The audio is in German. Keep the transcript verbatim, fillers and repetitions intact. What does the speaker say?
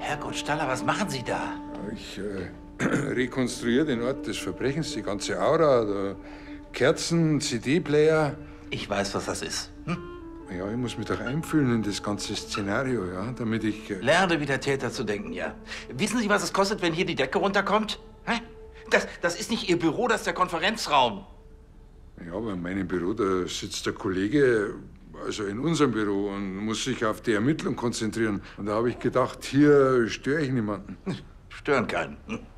Herrgott Staller, was machen Sie da? Ich äh, rekonstruiere den Ort des Verbrechens, die ganze Aura, der Kerzen, C D-Player. Ich weiß, was das ist. Hm? Ja, ich muss mich doch einfühlen in das ganze Szenario, ja, damit ich... Äh Lerne wie der Täter zu denken, ja. Wissen Sie, was es kostet, wenn hier die Decke runterkommt? Hä? Das, das ist nicht Ihr Büro, das ist der Konferenzraum. Ja, aber in meinem Büro, da sitzt der Kollege, also in unserem Büro, und muss sich auf die Ermittlung konzentrieren. Und da habe ich gedacht, hier störe ich niemanden. Stören keinen. Hm?